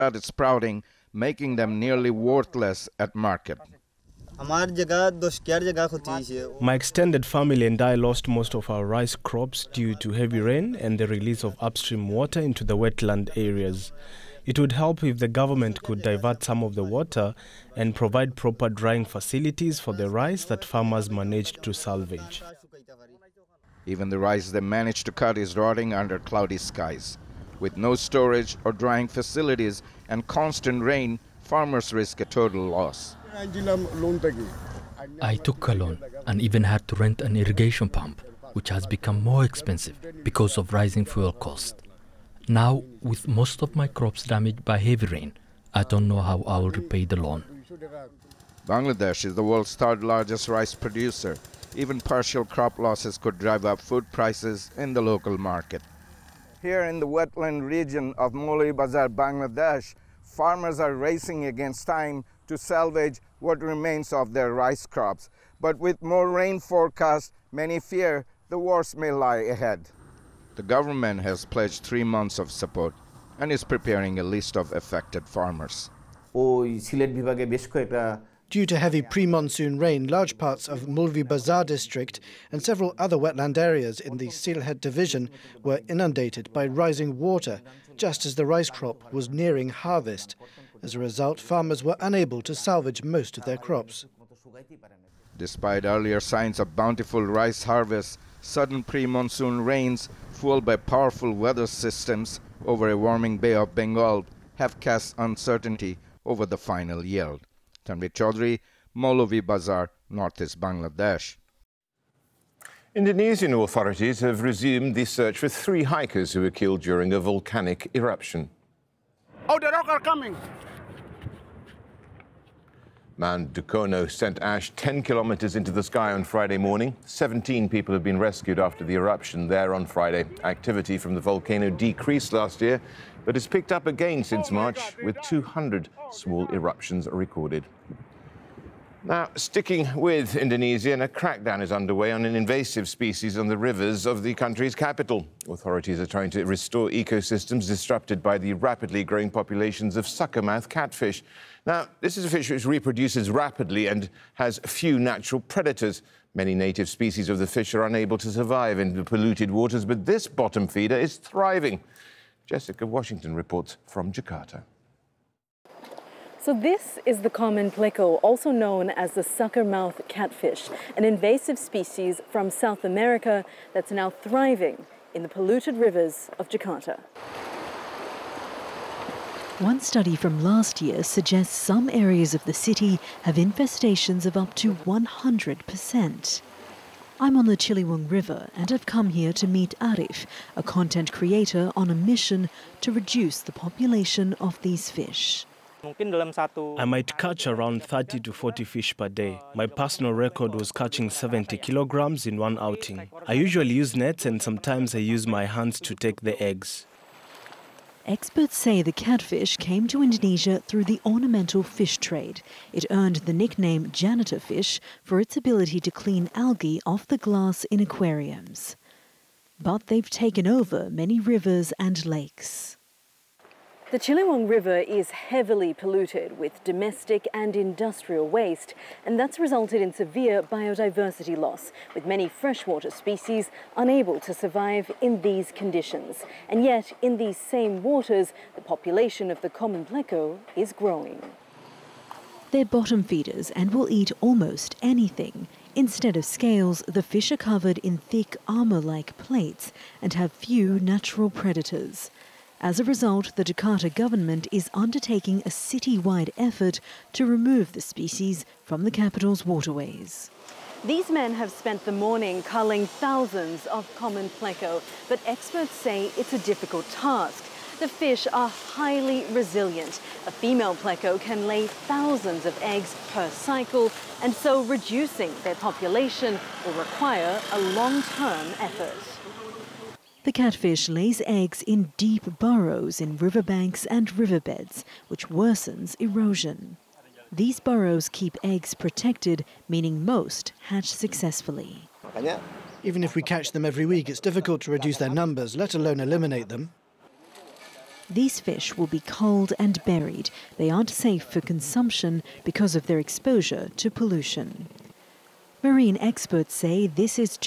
started sprouting, making them nearly worthless at market. My extended family and I lost most of our rice crops due to heavy rain and the release of upstream water into the wetland areas. It would help if the government could divert some of the water and provide proper drying facilities for the rice that farmers managed to salvage. Even the rice they managed to cut is rotting under cloudy skies. With no storage or drying facilities and constant rain, farmers risk a total loss. I took a loan and even had to rent an irrigation pump, which has become more expensive because of rising fuel costs. Now, with most of my crops damaged by heavy rain, I don't know how I will repay the loan. Bangladesh is the world's third largest rice producer. Even partial crop losses could drive up food prices in the local market. Here in the wetland region of Maulvi-Bazar, Bangladesh, farmers are racing against time to salvage what remains of their rice crops. But with more rain forecast, many fear the worst may lie ahead. The government has pledged 3 months of support and is preparing a list of affected farmers. Due to heavy pre-monsoon rain, large parts of Maulvi-Bazar district and several other wetland areas in the Sylhet division were inundated by rising water, just as the rice crop was nearing harvest. As a result, farmers were unable to salvage most of their crops. Despite earlier signs of bountiful rice harvests, sudden pre-monsoon rains, fueled by powerful weather systems over a warming Bay of Bengal, have cast uncertainty over the final yield. Tanvir Chaudhary, Maulvi-Bazar, Northeast Bangladesh. Indonesian authorities have resumed the search for 3 hikers who were killed during a volcanic eruption. Oh, the rock are coming! Mount Dukono sent ash 10 kilometers into the sky on Friday morning. 17 people have been rescued after the eruption there on Friday. Activity from the volcano decreased last year, but has picked up again since March, with 200 small eruptions recorded. Now, sticking with Indonesia, a crackdown is underway on an invasive species on the rivers of the country's capital. Authorities are trying to restore ecosystems disrupted by the rapidly growing populations of suckermouth catfish. Now, this is a fish which reproduces rapidly and has few natural predators. Many native species of the fish are unable to survive in the polluted waters, but this bottom feeder is thriving. Jessica Washington reports from Jakarta. So this is the common pleco, also known as the suckermouth catfish, an invasive species from South America that's now thriving in the polluted rivers of Jakarta. One study from last year suggests some areas of the city have infestations of up to 100%. I'm on the Ciliwung River and I've come here to meet Arif, a content creator on a mission to reduce the population of these fish. I might catch around 30 to 40 fish per day. My personal record was catching 70 kilograms in one outing. I usually use nets and sometimes I use my hands to take the eggs. Experts say the catfish came to Indonesia through the ornamental fish trade. It earned the nickname janitor fish for its ability to clean algae off the glass in aquariums. But they've taken over many rivers and lakes. The Ciliwung River is heavily polluted with domestic and industrial waste, and that's resulted in severe biodiversity loss, with many freshwater species unable to survive in these conditions. And yet, in these same waters, the population of the common pleco is growing. They're bottom feeders and will eat almost anything. Instead of scales, the fish are covered in thick armor-like plates and have few natural predators. As a result, the Jakarta government is undertaking a city-wide effort to remove the species from the capital's waterways. These men have spent the morning culling thousands of common pleco, but experts say it's a difficult task. The fish are highly resilient. A female pleco can lay thousands of eggs per cycle, and so reducing their population will require a long-term effort. The catfish lays eggs in deep burrows in riverbanks and riverbeds, which worsens erosion. These burrows keep eggs protected, meaning most hatch successfully. Even if we catch them every week, it's difficult to reduce their numbers, let alone eliminate them. These fish will be culled and buried. They aren't safe for consumption because of their exposure to pollution. Marine experts say this is